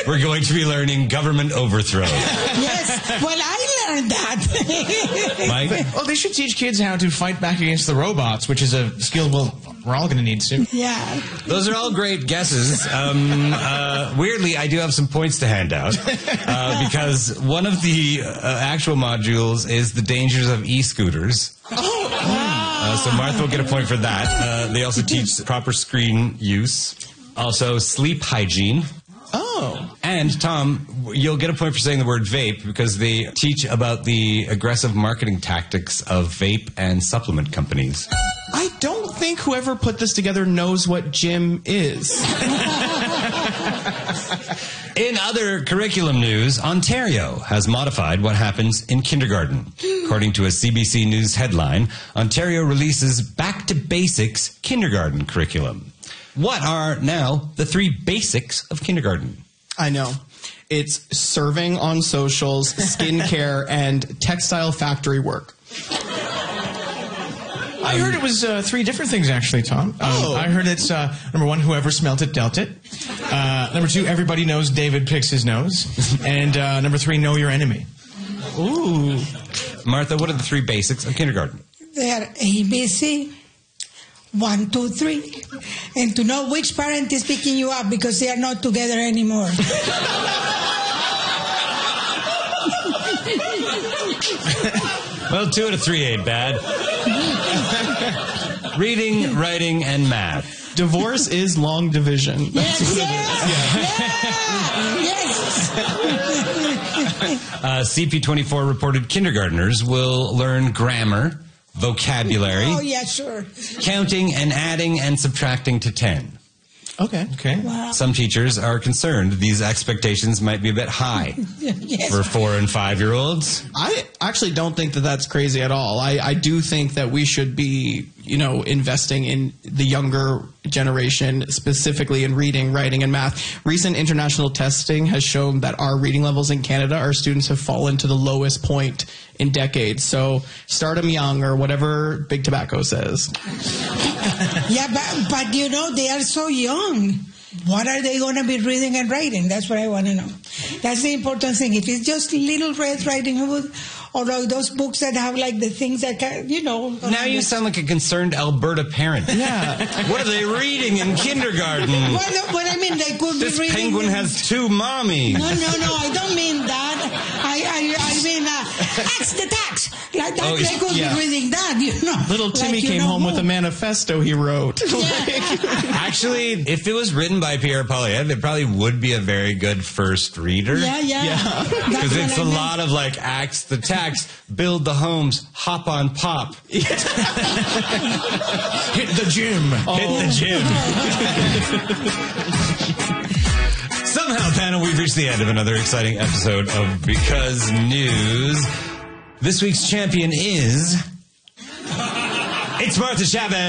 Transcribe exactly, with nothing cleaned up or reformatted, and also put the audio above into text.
we're going to be learning government overthrow. Yes, well, I learned that. Mike? Well, they should teach kids how to fight back against the robots, which is a skill we'll, we're all going to need soon. Yeah. Those are all great guesses. Um, uh, weirdly, I do have some points to hand out uh, because one of the uh, actual modules is the dangers of e-scooters. Oh, wow. Uh, so Martha will get a point for that. Uh, they also teach proper screen use. Also, sleep hygiene. Oh. And, Tom, you'll get a point for saying the word vape because they teach about the aggressive marketing tactics of vape and supplement companies. I don't think whoever put this together knows what gym is. In other curriculum news, Ontario has modified what happens in kindergarten. According to a C B C News headline, Ontario releases Back to Basics kindergarten curriculum. What are now the three basics of kindergarten? I know. It's serving on socials, skincare, and textile factory work. I heard it was uh, three different things, actually, Tom. Um, Oh. I heard it's, uh, number one, whoever smelt it, dealt it. Uh, number two, everybody knows David picks his nose. And uh, number three, know your enemy. Ooh. Martha, what are the three basics of kindergarten? They are A B C, one, two, three. And to know which parent is picking you up because they are not together anymore. Well, two out of three ain't bad. Reading, writing, and math. Divorce is long division. That's Yes, what it is. yeah, yes. Uh, C P twenty-four reported kindergartners will learn grammar, vocabulary, Oh, yeah, sure. counting and adding and subtracting to ten. Okay. Okay. Wow. Some teachers are concerned these expectations might be a bit high Yes. for four and five-year-olds. I actually don't think that that's crazy at all. I, I do think that we should be, you know, investing in the younger generation, specifically in reading, writing, and math. Recent international testing has shown that our reading levels in Canada, our students have fallen to the lowest point in decades. So start them young, or whatever Big Tobacco says. Yeah, but, but you know, they are so young. What are they going to be reading and writing? That's what I want to know. That's the important thing. If it's just little Red Riding Hood, or like those books that have like the things that can, you know. Now you sound like a concerned Alberta parent. Yeah. What are they reading in kindergarten? Well, no, but I mean, they could This be reading. penguin has two mommies. No, no, no, I don't mean that. I, I, I mean, uh, axe the tax. Like that, Oh, they could yeah. be reading that, you know. Little Timmy Like, you came know home who. with a manifesto he wrote. Actually, if it was written by Pierre Poilievre, it probably would be a very good first reader. Yeah, yeah. Yeah. That's Because what it's I a meant. lot of like axe the tax, build the homes, hop on pop, Hit the gym. hit the gym. Somehow, panel, we've reached the end of another exciting episode of Because News. This week's champion is... It's Martha Chavez.